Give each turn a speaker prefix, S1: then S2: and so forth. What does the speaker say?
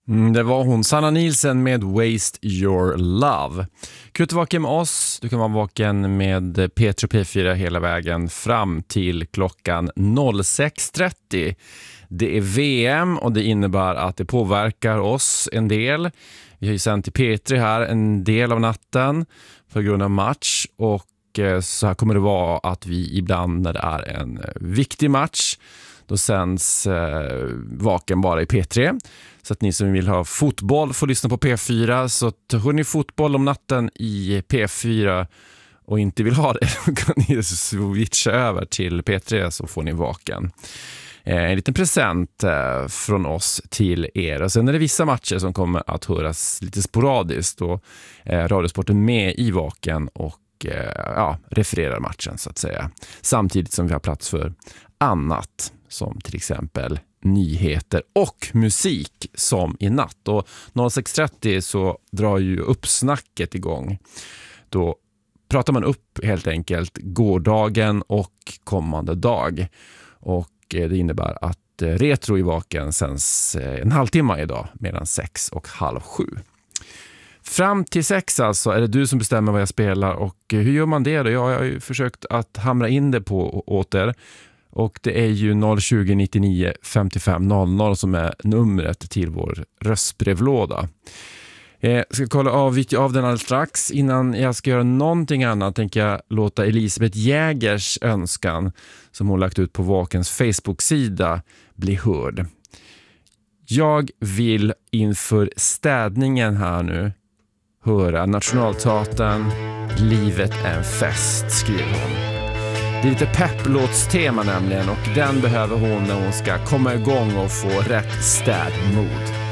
S1: Det var hon, Sanna Nielsen med Waste Your Love. Kul att vara vaken med oss. Du kan vara vaken med P3 och P4 hela vägen fram till klockan 06.30. Det är VM och det innebär att det påverkar oss en del. Vi har ju sänt till P3 här en del av natten på grund av match, och så här kommer det vara att vi ibland när det är en viktig match, då sänds vaken bara i P3. Så att ni som vill ha fotboll får lyssna på P4. Så hör ni fotboll om natten i P4 och inte vill ha det, då kan ni switcha över till P3 så får ni vaken. En liten present från oss till er. Och sen är det vissa matcher som kommer att höras lite sporadiskt, och Radiosporten med i vaken och refererar matchen så att säga. Samtidigt som vi har plats för annat, som till exempel nyheter och musik som i natt. Och 06.30 så drar ju uppsnacket igång. Då pratar man upp helt enkelt gårdagen och kommande dag. Och det innebär att Retro i vaken sänds en halvtimme idag mellan 6 och halv 7. Fram till 6 alltså är det du som bestämmer vad jag spelar, och hur gör man det då? Jag har ju försökt att hamra in det på åter, och det är ju 020 99 55 00 som är numret till vår röstbrevlåda. Jag ska kolla av den alldeles strax. Innan jag ska göra någonting annat tänker jag låta Elisabeth Jägers önskan som hon lagt ut på Vakens Facebook-sida bli hörd. Jag vill inför städningen här nu höra Nationalteatern Livet är en fest, skriver hon. Det är lite pepplåtstema nämligen, och den behöver hon när hon ska komma igång och få rätt städmod.